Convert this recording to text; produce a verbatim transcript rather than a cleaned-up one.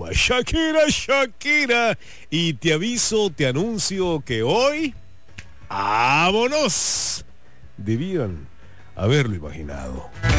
broma. Shakira, Shakira. Y te aviso, te anuncio que hoy... ¡vámonos! Debían haberlo imaginado.